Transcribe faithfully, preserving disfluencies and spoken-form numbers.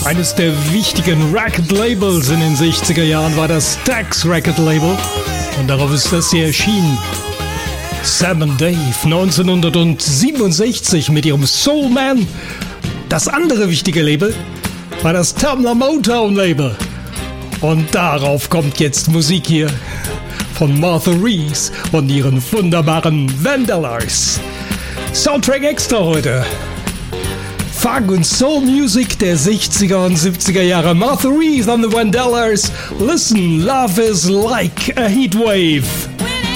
Eines der wichtigen Record-Labels in den sechziger Jahren war das Stax Record Label und darauf ist das hier erschienen. Sam and Dave neunzehnhundertsiebenundsechzig mit ihrem Soul Man. Das andere wichtige Label war das Tamla Motown Label. Und darauf kommt jetzt Musik hier von Martha Reeves und ihren wunderbaren Vandellas. Soundtrack extra heute. Funk und Soul Music der sechziger und siebziger Jahre. Martha Reeves and the Vandellas. Listen, love is like a heat wave.